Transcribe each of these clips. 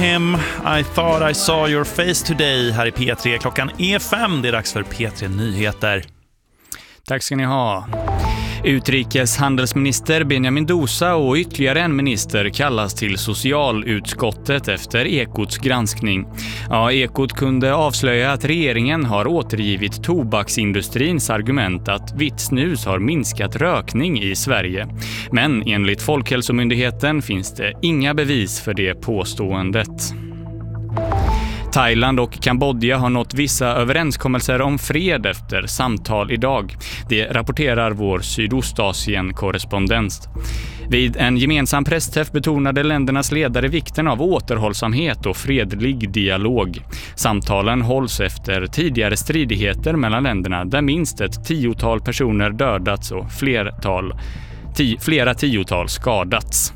Him, I thought I saw your face today. Här i P3, klockan är 5. Det är dags för P3 Nyheter. Tack ska ni ha. Utrikeshandelsminister Benjamin Dosa och ytterligare en minister kallas till socialutskottet efter Ekots granskning. Ja, Ekot kunde avslöja att regeringen har återgivit tobaksindustrins argument att vitt snus har minskat rökning i Sverige. Men enligt Folkhälsomyndigheten finns det inga bevis för det påståendet. Thailand och Kambodja har nått vissa överenskommelser om fred efter samtal idag. Det rapporterar vår Sydostasien-korrespondent. Vid en gemensam pressträff betonade ländernas ledare vikten av återhållsamhet och fredlig dialog. Samtalen hålls efter tidigare stridigheter mellan länderna där minst ett 10-tal personer dödats och flera tiotal skadats.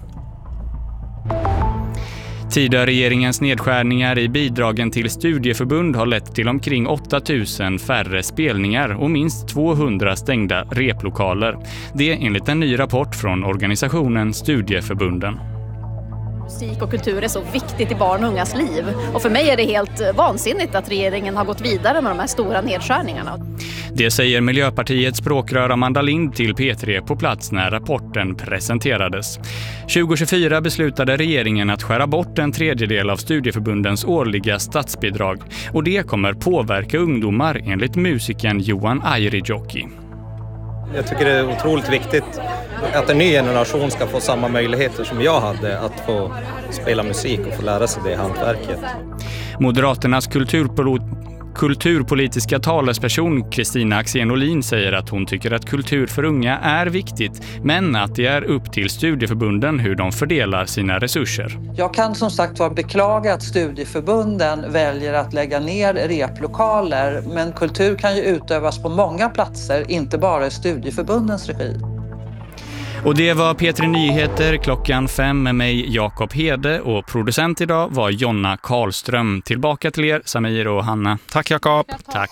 Tidöregeringens nedskärningar i bidragen till studieförbund har lett till omkring 8 000 färre spelningar och minst 200 stängda replokaler. Det enligt en ny rapport från organisationen Studieförbunden. Musik och kultur är så viktigt i barn och ungas liv. Och för mig är det helt vansinnigt att regeringen har gått vidare med de här stora nedskärningarna. Det säger Miljöpartiets språkrör Amanda Lind till P3 på plats när rapporten presenterades. 2024 beslutade regeringen att skära bort en tredjedel av studieförbundens årliga statsbidrag. Och det kommer påverka ungdomar enligt musikern Johan Airijoki. Jag tycker det är otroligt viktigt att en ny generation ska få samma möjligheter som jag hade att få spela musik och få lära sig det hantverket. Moderaternas kulturpolitiska talesperson Kristina Axén Olin säger att hon tycker att kultur för unga är viktigt, men att det är upp till studieförbunden hur de fördelar sina resurser. Jag kan som sagt beklaga att studieförbunden väljer att lägga ner replokaler, men kultur kan ju utövas på många platser, inte bara i studieförbundens regi. Och det var P3 Nyheter klockan 5 med mig Jakob Hede och producent idag var Jonna Karlström. Tillbaka till er, Samir och Hanna. Tack Jakob. Tack.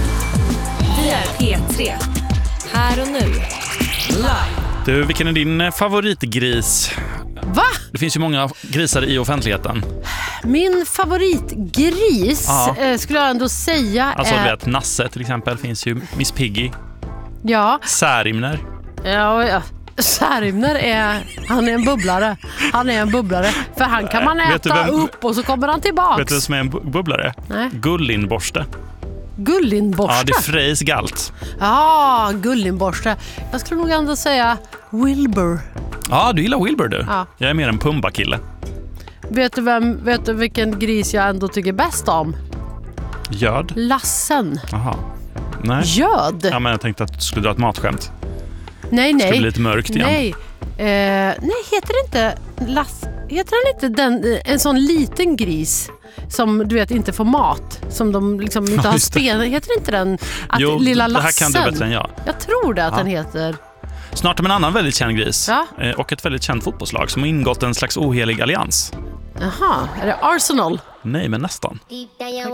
Vi är P3. Här och nu. Live. Du, vilken är din favoritgris? Va? Det finns ju många grisar i offentligheten. Min favoritgris skulle jag ändå säga alltså, du vet, Nasse till exempel finns ju, Miss Piggy. Ja. Särimner. Ja. Särimner han är en bubblare. Han är en bubblare. För han kan man äta upp och så kommer han tillbaks. Vet du vad som är en bubblare? Nej. Gullinborste. Gullinborste? Ja, det är Frejs galt. Ja, Gullinborste. Jag skulle nog ändå säga Wilbur. Ja, du gillar Wilbur du. Ja. Jag är mer en Pumba-kille. Vet du vilken gris jag ändå tycker bäst om? Göd? Lassen. Jaha. Nej. Göd? Ja, men jag tänkte att du skulle dra ett matskämt. Nej. Det skulle bli lite mörkt igen. Nej, heter det inte heter den inte en sån liten gris som du vet inte får mat, som de liksom inte har spel. Heter det inte den lilla Lassen? Det här kan du bättre än jag. Jag tror det att den heter. Snart om en annan väldigt känd gris. Ja? Och ett väldigt känt fotbollslag som har ingått en slags ohelig allians. Jaha, är det Arsenal? Nej, men nästan. Okay.